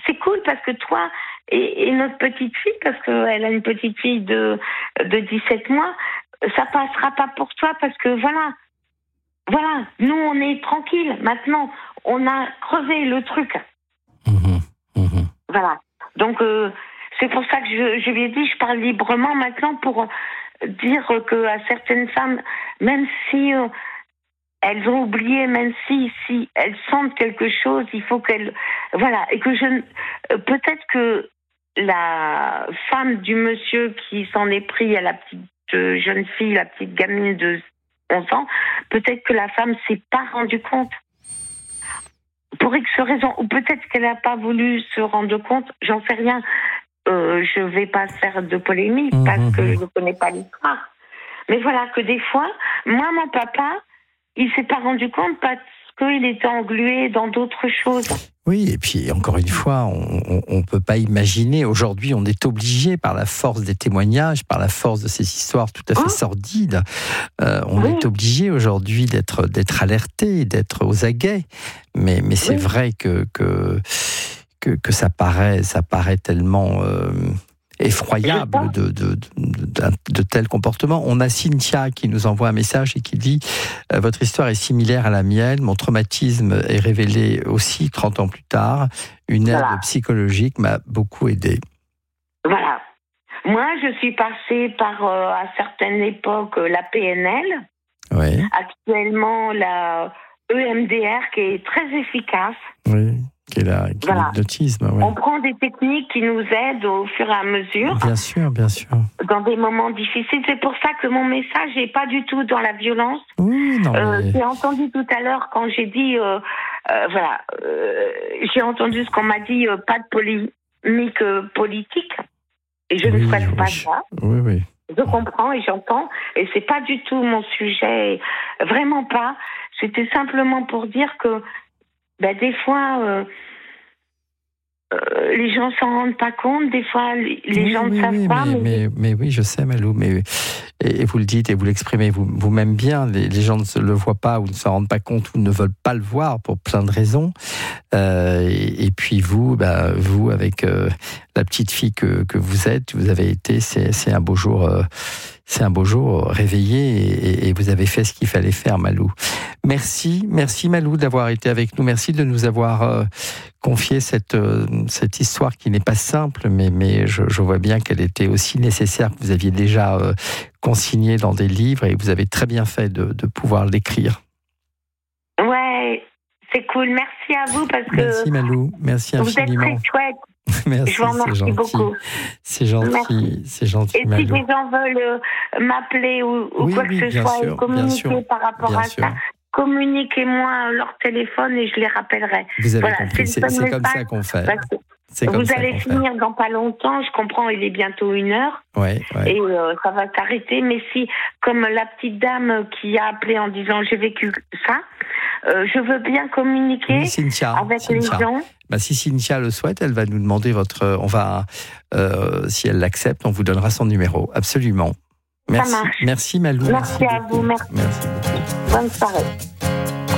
c'est cool parce que toi et notre petite fille, parce qu'elle a une petite fille de 17 mois, ça passera pas pour toi parce que voilà, nous on est tranquille. Maintenant, on a crevé le truc. Voilà. Donc c'est pour ça que je lui ai dit, je parle librement maintenant pour dire que à certaines femmes, même si elles ont oublié, même si elles sentent quelque chose, il faut qu'elles... Voilà, et que peut-être que la femme du monsieur qui s'en est pris à la petite jeune fille, la petite gamine de 11 ans, peut-être que la femme s'est pas rendue compte. Pour X raison, ou peut-être qu'elle n'a pas voulu se rendre compte, j'en sais rien. Je vais pas faire de polémique parce que je ne connais pas l'histoire. Mais voilà que des fois, moi, mon papa, il s'est pas rendu compte parce qu'il était englué dans d'autres choses. Oui, et puis encore une fois, on peut pas imaginer. Aujourd'hui, on est obligé par la force des témoignages, par la force de ces histoires tout à fait sordides, on est obligé aujourd'hui d'être alerté, d'être aux aguets. Mais c'est vrai que ça paraît tellement effroyable de tels comportements. On a Cynthia qui nous envoie un message et qui dit « Votre histoire est similaire à la mienne. Mon traumatisme est révélé aussi 30 ans plus tard. Une aide psychologique m'a beaucoup aidé. » Voilà. Moi, je suis passée par, à certaines époques, la PNL. Oui. Actuellement, la EMDR qui est très efficace. Oui. Qui est l'hypnotisme. Oui. On prend des techniques qui nous aident au fur et à mesure. Bien sûr. Dans des moments difficiles. C'est pour ça que mon message n'est pas du tout dans la violence. Oui, non, mais... J'ai entendu tout à l'heure quand j'ai dit, j'ai entendu ce qu'on m'a dit, pas de polémique politique. Et je ne souhaite pas ça. Oui. Je comprends et j'entends. Et c'est pas du tout mon sujet. Vraiment pas. C'était simplement pour dire que des fois, les gens s'en rendent pas compte, des fois, les gens ne savent pas. Mais oui, je sais, Malou, et vous le dites et vous l'exprimez vous-même bien, les gens ne le voient pas ou ne se rendent pas compte ou ne veulent pas le voir pour plein de raisons. Et puis vous, avec la petite fille que vous êtes, vous avez été, c'est un beau jour... C'est un beau jour réveillé et vous avez fait ce qu'il fallait faire, Malou. Merci Malou d'avoir été avec nous. Merci de nous avoir confié cette histoire qui n'est pas simple, mais je vois bien qu'elle était aussi nécessaire, que vous aviez déjà consignée dans des livres et vous avez très bien fait de pouvoir l'écrire. Ouais, c'est cool. Merci à vous parce que... Merci Malou, merci infiniment. Vous êtes très chouette. Merci, je vous remercie beaucoup. C'est gentil, c'est gentil. Et si les gens veulent m'appeler ou quoi que ce soit et communiquer par rapport à ça, communiquez-moi leur téléphone et je les rappellerai. Vous avez compris, c'est comme ça qu'on fait. Vous allez finir dans pas longtemps, je comprends, il est bientôt 1h. Ouais. Et ça va s'arrêter. Mais si, comme la petite dame qui a appelé en disant j'ai vécu ça, je veux bien communiquer avec les gens. Si Cynthia le souhaite, elle va nous demander si elle l'accepte, on vous donnera son numéro. Absolument. Merci. Ça marche. Merci Malou. Merci à vous. Merci. Merci beaucoup. Bonne soirée.